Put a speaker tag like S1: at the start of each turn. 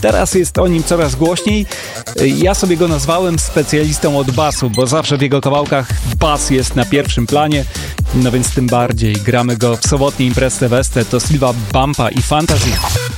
S1: Teraz jest o nim coraz głośniej. Ja sobie go nazwałem specjalistą od basu, bo zawsze w jego kawałkach bas jest na pierwszym planie. No więc tym bardziej gramy go w sobotniej imprezce Weste. To Silva Bumpa i Fantasy.